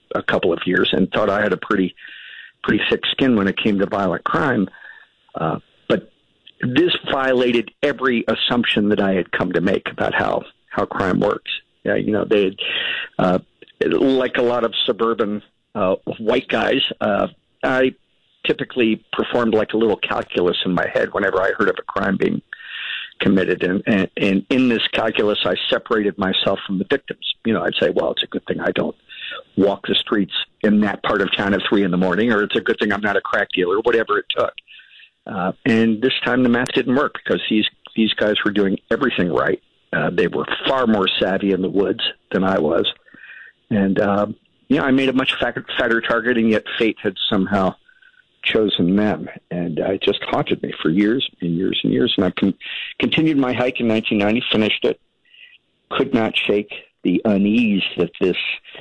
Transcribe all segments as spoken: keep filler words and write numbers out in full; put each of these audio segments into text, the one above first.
a couple of years and thought I had a pretty pretty thick skin when it came to violent crime. Uh, but this violated every assumption that I had come to make about how, how crime works. Yeah, you know, they, uh, like a lot of suburban uh, white guys, uh, I typically performed like a little calculus in my head whenever I heard of a crime being committed. And, and, and in this calculus, I separated myself from the victims. You know, I'd say, well, it's a good thing I don't walk the streets in that part of town at three in the morning, or it's a good thing I'm not a crack dealer, whatever it took. Uh, and this time the math didn't work because these, these guys were doing everything right. Uh, they were far more savvy in the woods than I was. And, uh, you know, I made a much fatter, fatter target, and yet fate had somehow chosen them. And uh, it just haunted me for years and years and years. And I con- continued my hike in nineteen ninety, finished it, could not shake the unease that this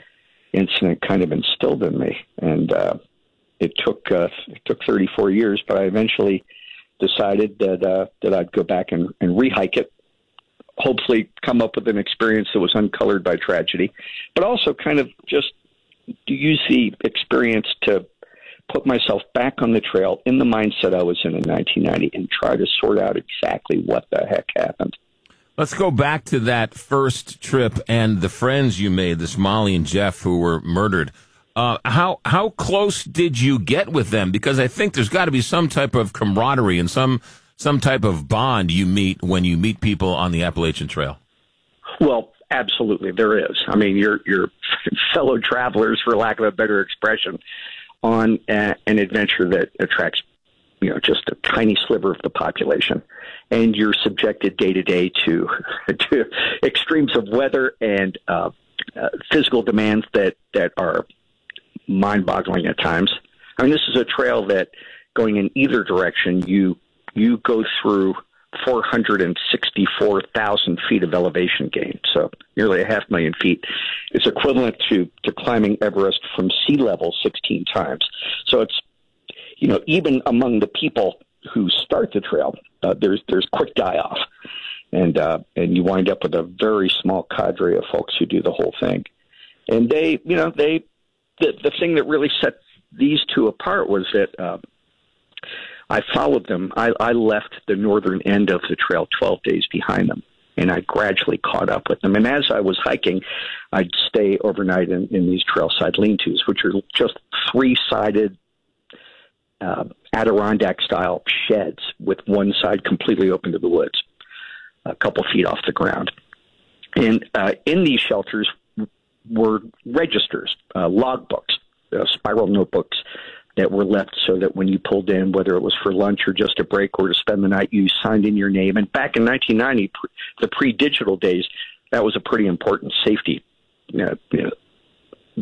incident kind of instilled in me. And uh, it took uh, it took thirty-four years, but I eventually decided that uh, that I'd go back and, and re-hike it, hopefully come up with an experience that was uncolored by tragedy, but also kind of just use the experience to put myself back on the trail in the mindset I was in in nineteen ninety and try to sort out exactly what the heck happened. Let's go back to that first trip and the friends you made, this Molly and Jeff, who were murdered. Uh, how how close did you get with them? Because I think there's got to be some type of camaraderie and some some type of bond you meet when you meet people on the Appalachian Trail. Well, absolutely, there is. I mean, you're, you're fellow travelers, for lack of a better expression, on a, an adventure that attracts, you know, just a tiny sliver of the population. And you're subjected day to day to to extremes of weather and uh, uh, physical demands that, that are mind-boggling at times. I mean, this is a trail that, going in either direction, you you go through four hundred sixty-four thousand feet of elevation gain, so nearly a half million feet. It's equivalent to, to climbing Everest from sea level sixteen times. So it's, you know, even among the people who start the trail, uh, there's there's quick die-off, and uh, and you wind up with a very small cadre of folks who do the whole thing. And they, you know, they the the thing that really set these two apart was that uh, I followed them. I, I left the northern end of the trail twelve days behind them, and I gradually caught up with them. And as I was hiking, I'd stay overnight in, in these trailside lean-tos, which are just three-sided uh, Adirondack-style sheds with one side completely open to the woods, a couple feet off the ground. And uh, in these shelters were registers, uh, log books, uh, spiral notebooks that were left so that when you pulled in, whether it was for lunch or just a break or to spend the night, you signed in your name. And back in nineteen ninety, the pre-digital days, that was a pretty important safety you know, you know,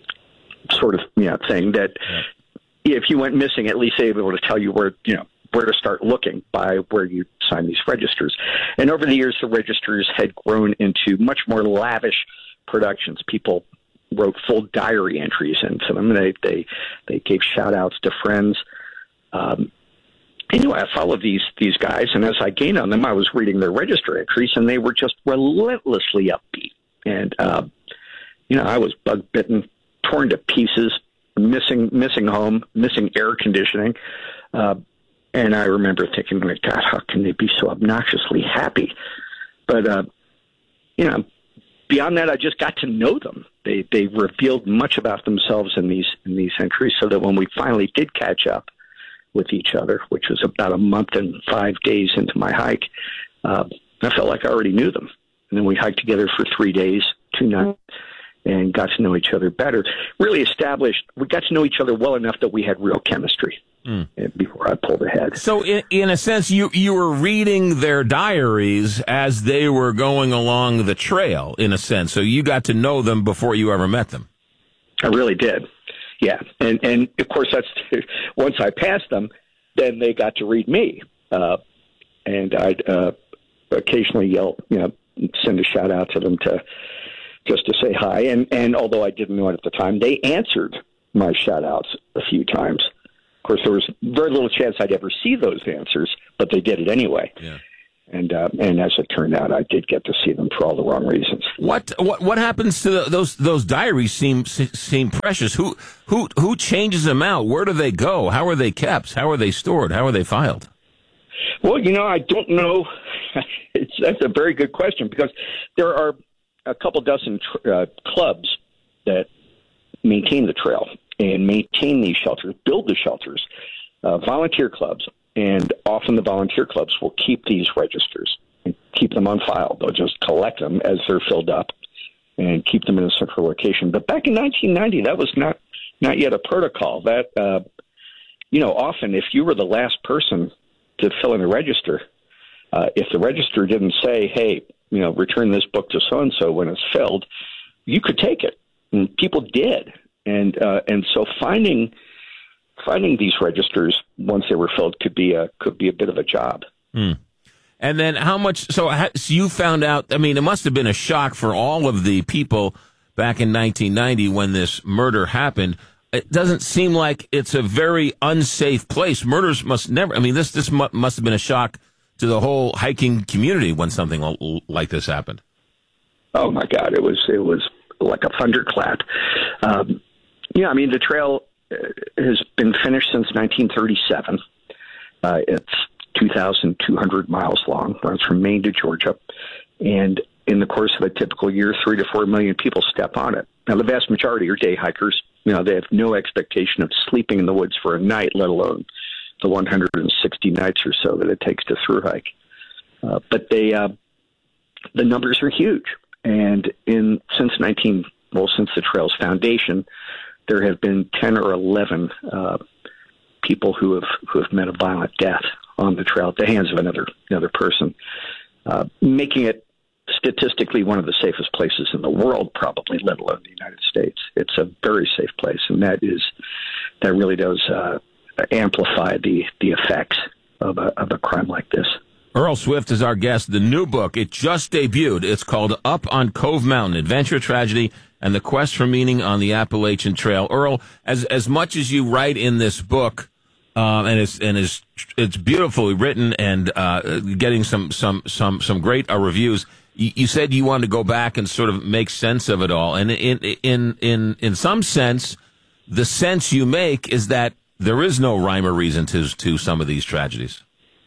sort of you know, thing that yeah. if you went missing, at least they were able to tell you where, you know, where to start looking by where you sign these registers. And over the years, the registers had grown into much more lavish productions. People wrote full diary entries into them. They they they gave shout outs to friends. Um, anyway, I followed these these guys, and as I gained on them, I was reading their register entries, and they were just relentlessly upbeat. And uh, you know, I was bug bitten, torn to pieces, missing missing home, missing air conditioning. Uh, and I remember thinking, my God, how can they be so obnoxiously happy? But uh, you know, beyond that, I just got to know them. They they revealed much about themselves in these in these entries, so that when we finally did catch up with each other, which was about a month and five days into my hike, uh, I felt like I already knew them. And then we hiked together for three days, two nights, and got to know each other better. Really established, we got to know each other well enough that we had real chemistry mm. before I pulled ahead. So in, in a sense, you, you were reading their diaries as they were going along the trail, in a sense. So you got to know them before you ever met them. I really did. Yeah. And, and of course, that's once I passed them, then they got to read me. Uh, and I'd uh, occasionally yell, you know, send a shout out to them to just to say hi. And, and although I didn't know it at the time, they answered my shout outs a few times. Of course, there was very little chance I'd ever see those answers, but they did it anyway. Yeah. And uh, and as it turned out, I did get to see them for all the wrong reasons. What what what happens to the, those those diaries? Seem seem precious. Who who who changes them out? Where do they go? How are they kept? How are they stored? How are they filed? Well, you know, I don't know. It's, that's a very good question, because there are a couple dozen tr- uh, clubs that maintain the trail and maintain these shelters, build the shelters, uh, volunteer clubs. And often the volunteer clubs will keep these registers and keep them on file. They'll just collect them as they're filled up and keep them in a central location. But back in nineteen ninety, that was not, not yet a protocol. That, uh, you know, often if you were the last person to fill in a register, uh, if the register didn't say, hey, you know, return this book to so-and-so when it's filled, you could take it. And people did. And uh, and so finding... Finding these registers once they were filled could be a could be a bit of a job. Mm. And then how much? So, so you found out. I mean, it must have been a shock for all of the people back in nineteen ninety when this murder happened. It doesn't seem like it's a very unsafe place. Murders must never. I mean, this this must have been a shock to the whole hiking community when something like this happened. Oh my God! It was it was like a thunderclap. Um, yeah, I mean the trail has been finished since nineteen thirty-seven. Uh, it's two thousand two hundred miles long, runs from Maine to Georgia. And in the course of a typical year, three to four million people step on it. Now, the vast majority are day hikers. You know, they have no expectation of sleeping in the woods for a night, let alone the one hundred sixty nights or so that it takes to through hike. Uh, but they, uh, the numbers are huge. And in since nineteen, well, since the trail's foundation, there have been ten or eleven uh, people who have who have met a violent death on the trail at the hands of another another person, uh, making it statistically one of the safest places in the world, probably, let alone the United States. It's a very safe place, and that is that really does uh, amplify the the effects of a of a crime like this. Earl Swift is our guest. The new book, it just debuted. It's called Up on Cove Mountain, Adventure, Tragedy, and the Quest for Meaning on the Appalachian Trail. Earl, as as much as you write in this book, um, and it's and it's it's beautifully written and uh, getting some some some some great uh, reviews. You, you said you wanted to go back and sort of make sense of it all, and in in in in some sense, the sense you make is that there is no rhyme or reason to to some of these tragedies.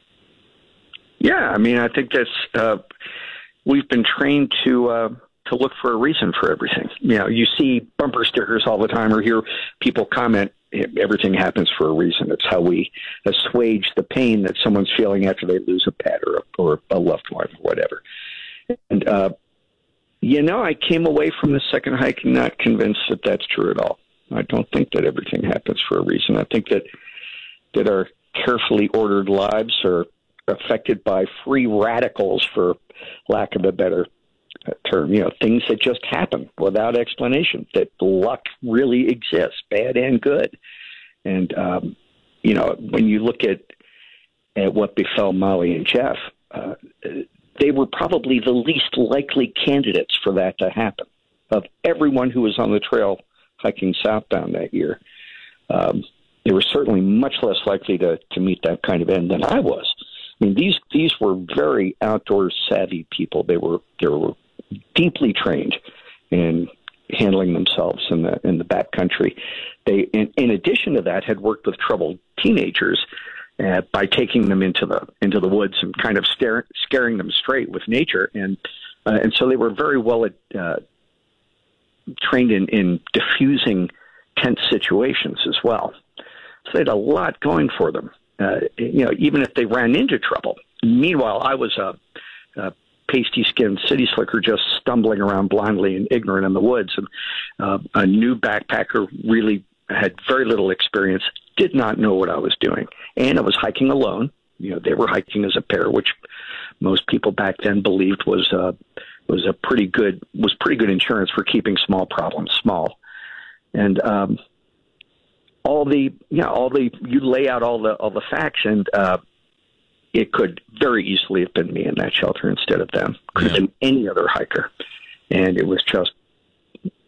Yeah, I mean, I think that's uh, we've been trained to uh, to look for a reason for everything. You know, you see bumper stickers all the time, or hear people comment, "Everything happens for a reason." It's how we assuage the pain that someone's feeling after they lose a pet or a, or a loved one, or whatever. And uh, you know, I came away from the second hike not convinced that that's true at all. I don't think that everything happens for a reason. I think that that our carefully ordered lives are affected by free radicals, for lack of a better term, you know, things that just happen without explanation, that luck really exists, bad and good. And, um, you know, when you look at, at what befell Molly and Jeff, uh, they were probably the least likely candidates for that to happen. Of everyone who was on the trail hiking southbound that year, um, they were certainly much less likely to, to meet that kind of end than I was. I mean, these these were very outdoor savvy people. They were they were deeply trained in handling themselves in the in the backcountry. They, in, in addition to that, had worked with troubled teenagers uh, by taking them into the into the woods and kind of stare, scaring them straight with nature, and uh, and so they were very well uh, trained in, in diffusing tense situations as well. So they had a lot going for them. Uh, you know, even if they ran into trouble. Meanwhile, I was a, a pasty-skinned city slicker just stumbling around blindly and ignorant in the woods. And uh, a new backpacker, really had very little experience, did not know what I was doing. And I was hiking alone. You know, they were hiking as a pair, which most people back then believed was uh, was a pretty good was pretty good insurance for keeping small problems small. And um, all the yeah, all the you lay out all the all the facts, and uh, it could very easily have been me in that shelter instead of them. Could have been any other hiker, and it was just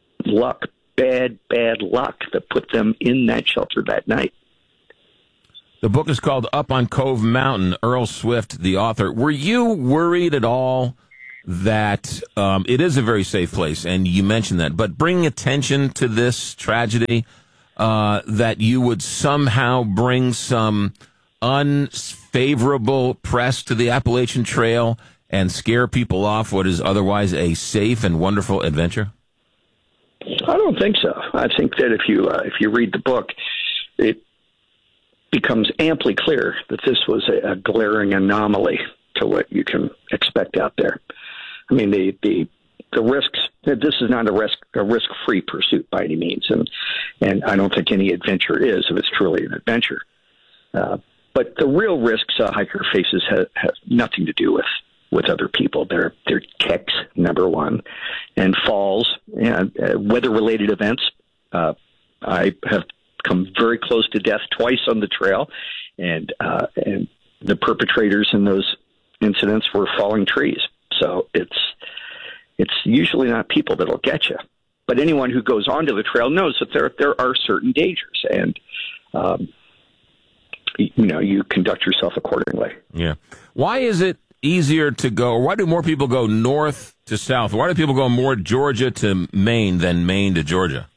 luck, bad bad luck that put them in that shelter that night. The book is called Up on Cove Mountain. Earl Swift, the author. Were you worried at all that um, it is a very safe place, and you mentioned that, but bringing attention to this tragedy, uh, that you would somehow bring some unfavorable press to the Appalachian Trail and scare people off what is otherwise a safe and wonderful adventure? I don't think so. I think that if you uh, if you read the book, it becomes amply clear that this was a, a glaring anomaly to what you can expect out there. I mean, the the the risks. This is not a risk a risk free pursuit by any means, and and I don't think any adventure is if it's truly an adventure. Uh, but the real risks a hiker faces have, have nothing to do with. with other people. They're, they're kicks, number one, and falls, and uh, weather-related events. Uh, I have come very close to death twice on the trail, and uh, and the perpetrators in those incidents were falling trees. So it's it's usually not people that'll get you. But anyone who goes onto the trail knows that there there are certain dangers, and um, you know, you conduct yourself accordingly. Yeah. Why is it easier to go, or why do more people go north to south? Why do people go more Georgia to Maine than Maine to Georgia?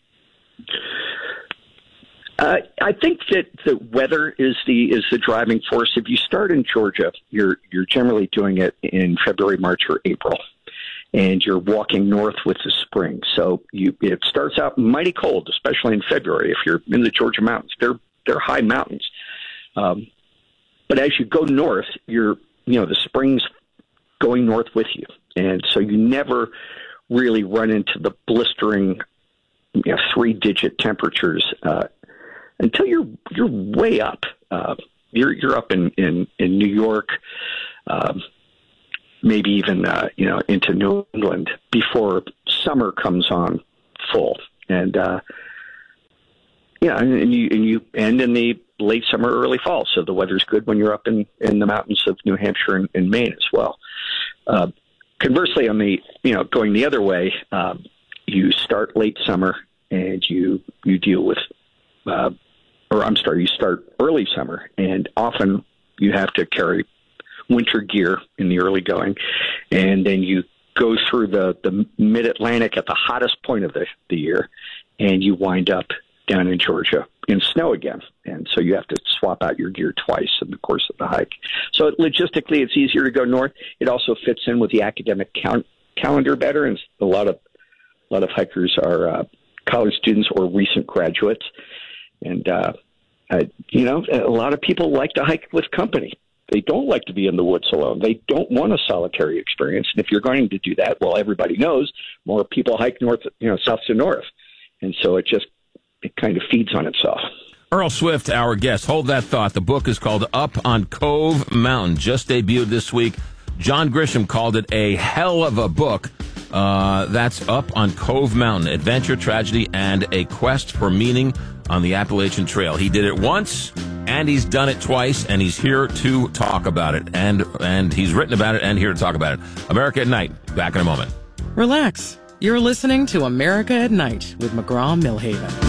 Uh, I think that the weather is the is the driving force. If you start in Georgia, you're you're generally doing it in February, March, or April, and you're walking north with the spring. So you it starts out mighty cold, especially in February. If you're in the Georgia mountains, they're they're high mountains. Um, but as you go north, you're you know, the spring's going north with you. And so you never really run into the blistering, you know, three-digit temperatures uh, until you're you're way up. Uh, you're you're up in, in, in New York, um, maybe even, uh, you know, into New England before summer comes on full. And, uh, yeah, and, and you and you end in the late summer, early fall. So the weather's good when you're up in, in the mountains of New Hampshire and, and Maine as well. Uh, conversely, on the, you know, going the other way, um, you start late summer and you, you deal with, uh, or I'm sorry, you start early summer, and often you have to carry winter gear in the early going. And then you go through the, the mid-Atlantic at the hottest point of the, the year, and you wind up down in Georgia in snow again. And so you have to swap out your gear twice in the course of the hike. So logistically, it's easier to go north. It also fits in with the academic count, calendar better. And a lot of, a lot of hikers are uh, college students or recent graduates. And, uh, uh, you know, a lot of people like to hike with company. They don't like to be in the woods alone. They don't want a solitary experience. And if you're going to do that, well, everybody knows more people hike north, you know, south to north. And so it just, it kind of feeds on itself. Earl Swift, our guest. Hold that thought. The book is called Up on Cove Mountain, just debuted this week. John Grisham called it a hell of a book. Uh, that's Up on Cove Mountain, adventure, tragedy, and a quest for meaning on the Appalachian Trail. He did it once, and he's done it twice, and he's here to talk about it. And, and he's written about it and here to talk about it. America at Night. Back in a moment. Relax. You're listening to America at Night with McGraw-Milhaven.